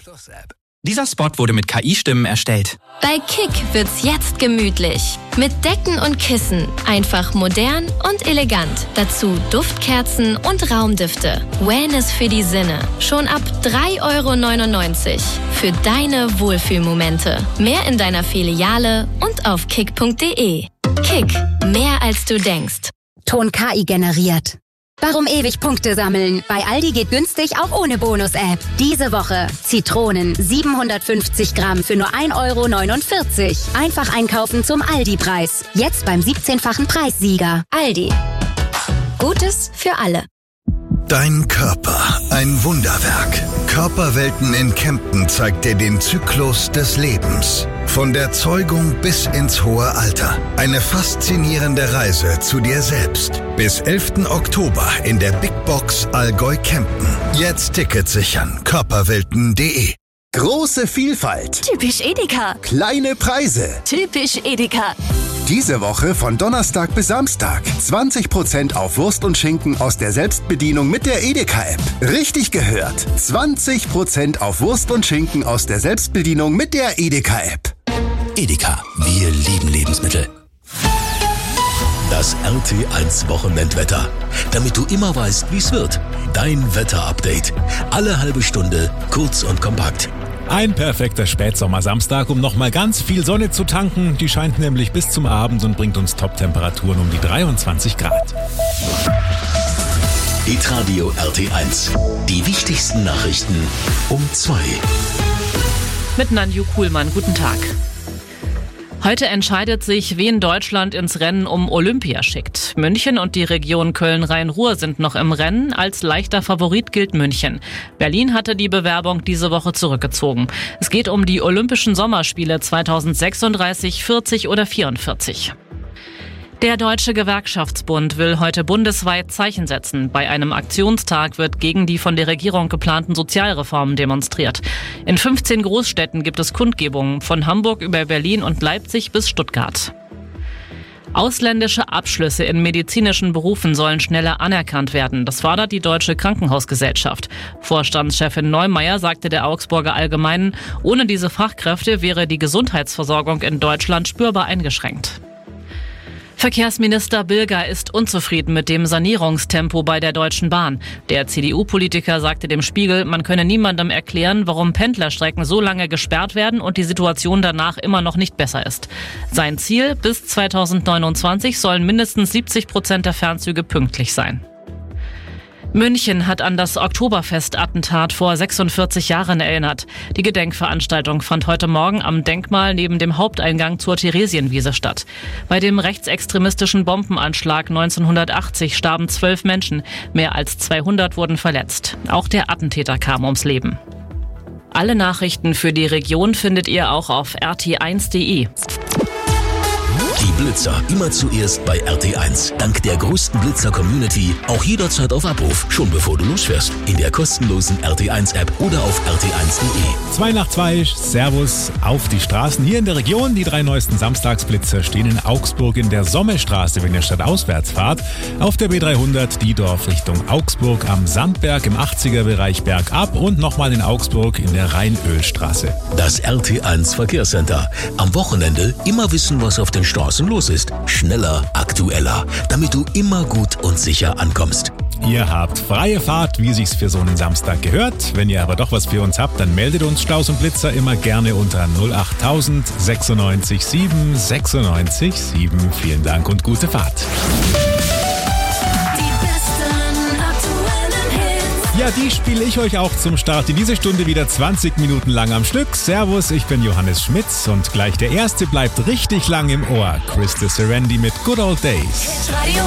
Plus App. Dieser Spot wurde mit KI-Stimmen erstellt. Bei Kick wird's jetzt gemütlich. Mit Decken und Kissen. Einfach modern und elegant. Dazu Duftkerzen und Raumdüfte. Wellness für die Sinne. Schon ab 3,99 € für deine Wohlfühlmomente. Mehr in deiner Filiale und auf kick.de. Kick. Mehr als du denkst. Ton KI generiert. Warum ewig Punkte sammeln? Bei Aldi geht günstig auch ohne Bonus-App. Diese Woche Zitronen 750 Gramm für nur 1,49 €. Einfach einkaufen zum Aldi-Preis. Jetzt beim 17-fachen Preissieger. Aldi. Gutes für alle. Dein Körper, ein Wunderwerk. Körperwelten in Kempten zeigt dir den Zyklus des Lebens. Von der Zeugung bis ins hohe Alter. Eine faszinierende Reise zu dir selbst. Bis 11. Oktober in der Big Box Allgäu Kempten. Jetzt Ticket sichern. körperwelten.de. Große Vielfalt. Typisch Edeka. Kleine Preise. Typisch Edeka. Diese Woche von Donnerstag bis Samstag 20% auf Wurst und Schinken aus der Selbstbedienung mit der Edeka-App. Richtig gehört. 20% auf Wurst und Schinken aus der Selbstbedienung mit der Edeka-App. Edeka, wir lieben Lebensmittel. Das RT1 Wochenendwetter. Damit du immer weißt, wie es wird. Dein Wetterupdate. Alle halbe Stunde, kurz und kompakt. Ein perfekter Spätsommersamstag, um nochmal ganz viel Sonne zu tanken. Die scheint nämlich bis zum Abend und bringt uns Top-Temperaturen um die 23 Grad. Hitradio RT1. Die wichtigsten Nachrichten um 2. Mit Nanju Kuhlmann, guten Tag. Heute entscheidet sich, wen Deutschland ins Rennen um Olympia schickt. München und die Region Köln-Rhein-Ruhr sind noch im Rennen. Als leichter Favorit gilt München. Berlin hatte die Bewerbung diese Woche zurückgezogen. Es geht um die Olympischen Sommerspiele 2036, 40 oder 44. Der Deutsche Gewerkschaftsbund will heute bundesweit Zeichen setzen. Bei einem Aktionstag wird gegen die von der Regierung geplanten Sozialreformen demonstriert. In 15 Großstädten gibt es Kundgebungen, von Hamburg über Berlin und Leipzig bis Stuttgart. Ausländische Abschlüsse in medizinischen Berufen sollen schneller anerkannt werden. Das fordert die Deutsche Krankenhausgesellschaft. Vorstandschefin Neumeier sagte der Augsburger Allgemeinen, ohne diese Fachkräfte wäre die Gesundheitsversorgung in Deutschland spürbar eingeschränkt. Verkehrsminister Bilger ist unzufrieden mit dem Sanierungstempo bei der Deutschen Bahn. Der CDU-Politiker sagte dem Spiegel, man könne niemandem erklären, warum Pendlerstrecken so lange gesperrt werden und die Situation danach immer noch nicht besser ist. Sein Ziel, bis 2029 sollen mindestens 70% der Fernzüge pünktlich sein. München hat an das Oktoberfest-Attentat vor 46 Jahren erinnert. Die Gedenkveranstaltung fand heute Morgen am Denkmal neben dem Haupteingang zur Theresienwiese statt. Bei dem rechtsextremistischen Bombenanschlag 1980 starben 12 Menschen. Mehr als 200 wurden verletzt. Auch der Attentäter kam ums Leben. Alle Nachrichten für die Region findet ihr auch auf rt1.de. Die Blitzer immer zuerst bei RT1. Dank der größten Blitzer-Community auch jederzeit auf Abruf, schon bevor du losfährst. In der kostenlosen RT1-App oder auf rt1.de. 2 nach 2, Servus auf die Straßen hier in der Region. Die 3 neuesten Samstagsblitzer stehen in Augsburg in der Sommerstraße, wenn ihr stadtauswärts fahrt. Auf der B300 Diedorf Richtung Augsburg am Sandberg im 80er-Bereich bergab und nochmal in Augsburg in der Rheinölstraße. Das RT1 Verkehrscenter. Am Wochenende immer wissen, was auf den Straßen los ist. Schneller, aktueller, damit du immer gut und sicher ankommst. Ihr habt freie Fahrt, wie sich's für so einen Samstag gehört. Wenn ihr aber doch was für uns habt, dann meldet uns Staus und Blitzer immer gerne unter 08000 96 7 96 7. Vielen Dank und gute Fahrt. Ja, die spiele ich euch auch zum Start in diese Stunde wieder 20 Minuten lang am Stück. Servus, ich bin Johannes Schmitz und gleich der erste bleibt richtig lang im Ohr. Krista Serendi mit Good Old Days. Radio